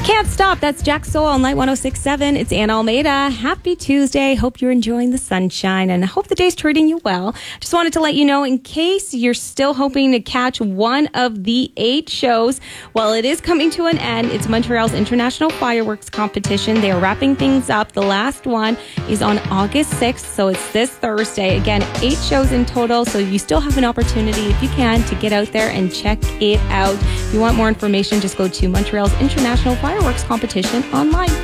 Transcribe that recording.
Can't Stop. That's Jack Soul on Light 106.7. It's Anna Almeida. Happy Tuesday. Hope you're enjoying the sunshine and I hope the day's treating you well. Just wanted to let you know, in case you're still hoping to catch one of the 8 shows, well, it is coming to an end. It's Montreal's International Fireworks Competition. They are wrapping things up. The last one is on August 6th, so it's this Thursday. Again, 8 shows in total, so you still have an opportunity, if you can, to get out there and check it out. If you want more information, just go to Montreal's International Fireworks Competition online.